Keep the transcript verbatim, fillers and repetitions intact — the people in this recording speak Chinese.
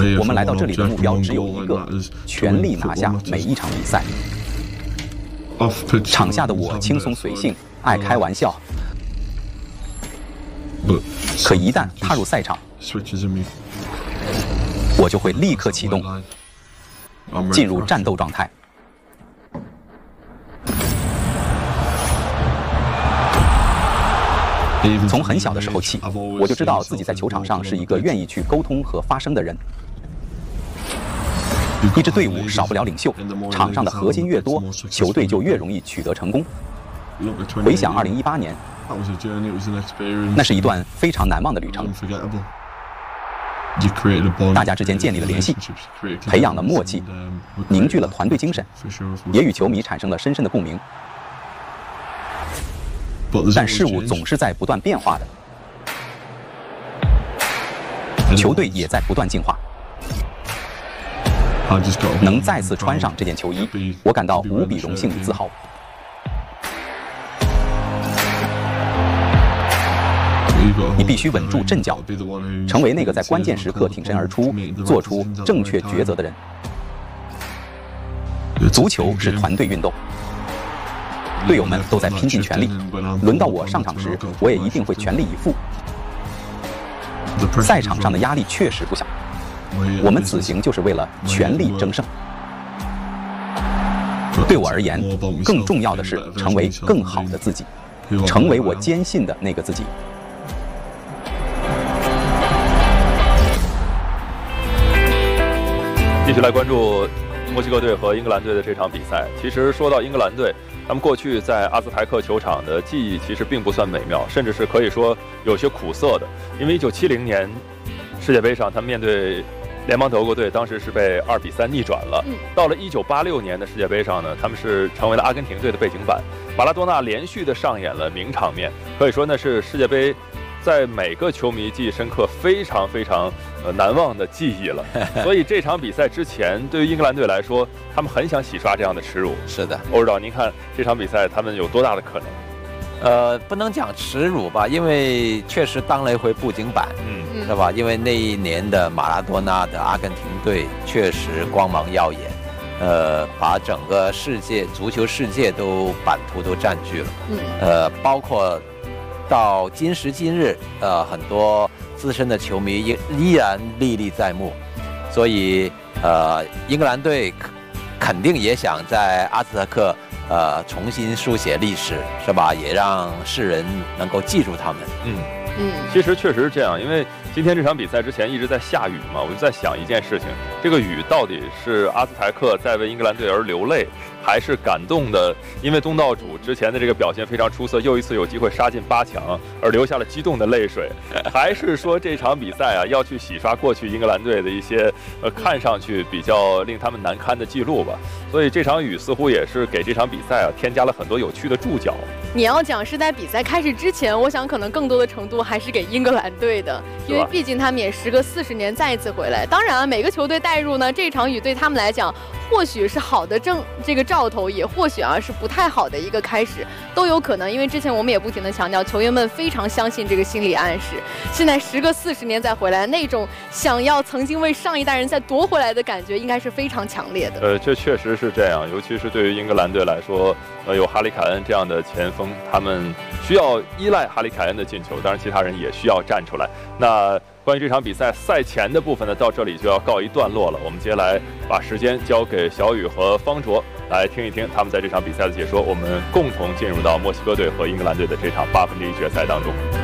我们来到这里的目标只有一个：全力拿下每一场比赛。场下的我轻松随性，爱开玩笑。可一旦踏入赛场，我就会立刻启动，进入战斗状态。从很小的时候起，我就知道自己在球场上是一个愿意去沟通和发声的人。一支队伍少不了领袖，场上的核心越多，球队就越容易取得成功。回想二零一八年，那是一段非常难忘的旅程。大家之间建立了联系，培养了默契，凝聚了团队精神，也与球迷产生了深深的共鸣。但事物总是在不断变化的，球队也在不断进化。能再次穿上这件球衣，我感到无比荣幸与自豪。你必须稳住阵脚，成为那个在关键时刻挺身而出、做出正确抉择的人。足球是团队运动。队友们都在拼尽全力，轮到我上场时，我也一定会全力以赴。赛场上的压力确实不小，我们此行就是为了全力争胜。对我而言，更重要的是成为更好的自己，成为我坚信的那个自己。 继续来关注墨西哥队和英格兰队的这场比赛。其实说到英格兰队，他们过去在阿兹台克球场的记忆其实并不算美妙，甚至是可以说有些苦涩的。因为一九七零年世界杯上，他们面对联邦德国队，当时是被二比三逆转了。到了一九八六年的世界杯上呢，他们是成为了阿根廷队的背景板。马拉多纳连续的上演了名场面，可以说那是世界杯在每个球迷记忆深刻、非常非常呃难忘的记忆了。所以这场比赛之前，对于英格兰队来说，他们很想洗刷这样的耻辱。 是的， 欧指导，您看这场比赛他们有多大的可能？ 呃，不能讲耻辱吧，因为确实当了一回布景板，嗯，是吧？因为那一年的马拉多纳的阿根廷队确实光芒耀眼，呃，把整个世界足球世界都版图都占据了，嗯，呃，包括到今时今日，呃，很多资深的球迷依依然历历在目，所以呃，英格兰队肯定也想在阿兹特克呃重新书写历史，是吧？也让世人能够记住他们。 嗯嗯，其实确实是这样，因为今天这场比赛之前一直在下雨嘛，我就在想一件事情：这个雨到底是阿兹台克在为英格兰队而流泪，还是感动的？因为东道主之前的这个表现非常出色，又一次有机会杀进八强，而流下了激动的泪水，还是说这场比赛啊要去洗刷过去英格兰队的一些呃看上去比较令他们难堪的记录吧？所以这场雨似乎也是给这场比赛啊添加了很多有趣的注脚。 你要讲是在比赛开始之前，我想可能更多的程度还是给英格兰队的，因为毕竟他们也时隔四十年再一次回来。当然啊，每个球队带入呢，这场雨对他们来讲，或许是好的正这个兆头，也或许啊是不太好的一个开始，都有可能。因为之前我们也不停的强调，球员们非常相信这个心理暗示。现在时隔四十年再回来，那种想要曾经为上一代人再夺回来的感觉，应该是非常强烈的。 呃，这确实是这样，尤其是对于英格兰队来说，呃，有哈里凯恩这样的前锋，他们需要依赖哈里凯恩的进球，当然其他人也需要站出来。那关于这场比赛赛前的部分呢，到这里就要告一段落了。我们接下来把时间交给小雨和方卓，来听一听他们在这场比赛的解说。我们共同进入到墨西哥队和英格兰队的这场八分之一决赛当中。